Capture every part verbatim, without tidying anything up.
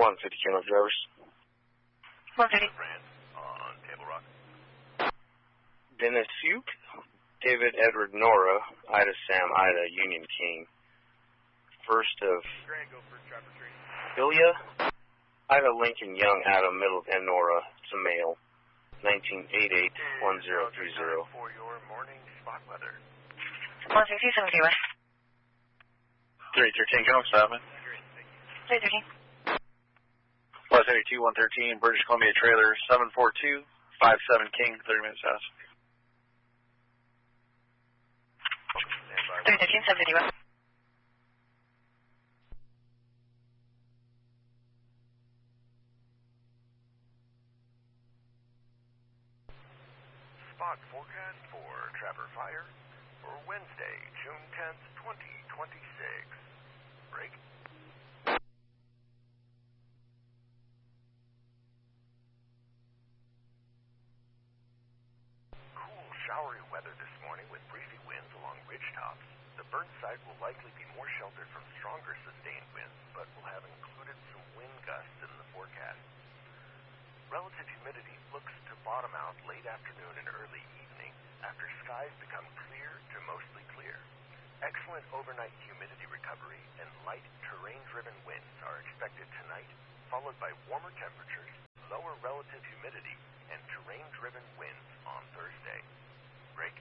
one fifty Kilo drivers. one fifty. On Table Rock. Dennis Fuke, David Edward Nora, Ida Sam Ida Union King. First of Greg, go for Trapper Tree. Ilya, Ida Lincoln Young Adam Middleton Nora, it's a male. nineteen eighty-eight one zero three zero. For your morning spot weather. one sixty, seventy west. three thirteen, Cone seven. three thirteen. Plus eighty-two, one thirteen, British Columbia trailer, seven four two, five seven King, thirty minutes south. three thirteen, seven fifty west. Spot forecast for Trapper Fire for Wednesday, June tenth, twenty twenty-six. Break. Cool, showery weather this morning with breezy winds along ridge tops. The burn site will likely be more sheltered from stronger sustained winds, but will have included some wind gusts in the forecast. Relative humidity looks to bottom out late afternoon and early evening after skies become clear to mostly clear. Excellent overnight humidity recovery and light terrain-driven winds are expected tonight, followed by warmer temperatures, lower relative humidity, and terrain-driven winds on Thursday. Break.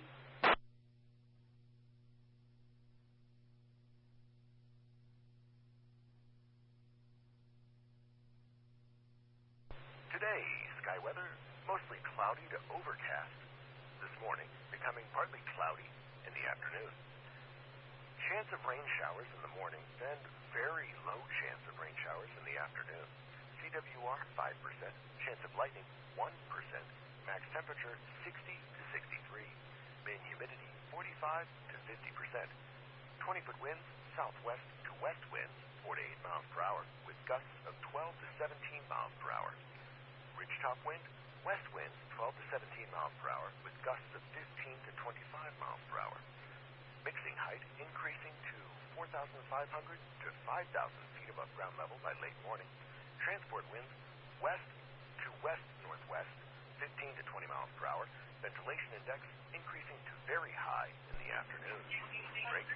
Today, sky weather, mostly cloudy to overcast. This morning, becoming partly cloudy in the afternoon. Chance of rain showers in the morning, then very low chance of rain showers in the afternoon. C W R five percent, chance of lightning one percent, max temperature sixty to sixty-three, mean humidity forty-five to fifty percent. twenty foot winds, southwest to west winds, four to eight miles per hour, with gusts of twelve to seventeen miles per hour. Ridgetop wind, west winds twelve to seventeen miles per hour with gusts of fifteen to twenty-five miles per hour. Mixing height increasing to four thousand five hundred to five thousand feet above ground level by late morning. Transport winds, west to west northwest, fifteen to twenty miles per hour. Ventilation index increasing to very high in the afternoon. Break.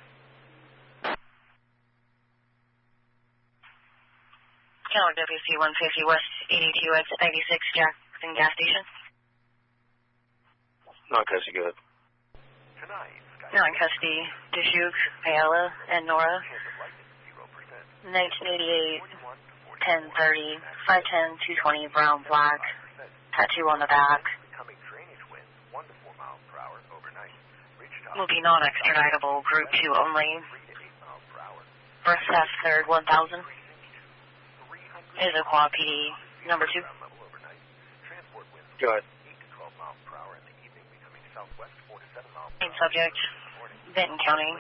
Keller W C one fifty west, eighty-two exit ninety-six, Jackson gas station. Non-custody, good. Tonight, Non-custody, Deshuk, Ayala, and Nora. nineteen eighty-eight, ten thirty, five ten, two twenty, brown, black, tattoo on the back. Will be non-extraditable, group two only. First half third, one thousand. Is a Quad P D number two. Go ahead. Main subject, Benton County.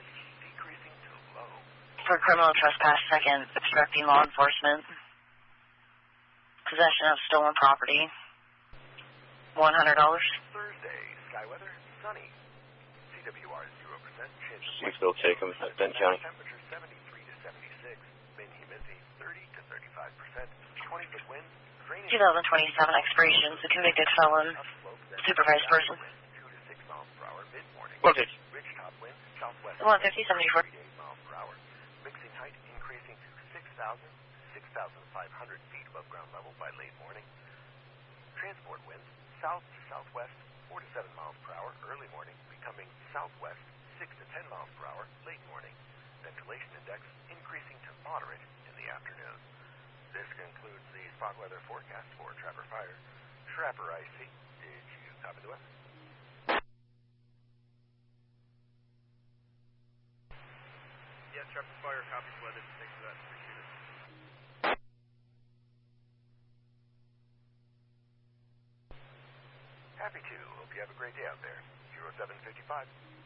For criminal trespass, second, obstructing law enforcement. Possession of stolen property. one hundred dollars. Thursday, sky weather, sunny. C W R zero percent. See if they'll take them at Benton County. Temperature seventy-three to seventy-six. Wind humidity thirty to thirty-five percent. twenty foot wind. two thousand twenty-seven expirations. A convicted felon. Supervised person. two to six miles per hour mid-morning. one fifty. Ridge top wind, southwest. one fifty, seventy-four. eight miles per hour. Mixing height increasing to six thousand, six thousand five hundred feet above ground level by late morning. Transport winds, south to southwest, four to seven miles per hour early morning, becoming southwest, six to ten miles per hour late morning. Ventilation index increasing to moderate in the afternoon. This concludes the spot weather forecast for Trapper Fire. Trapper I C, did you copy the weather? Yes, Trapper Fire, copies the weather. Thanks for that. Appreciate it. Happy to. Hope you have a great day out there. zero seven fifty-five.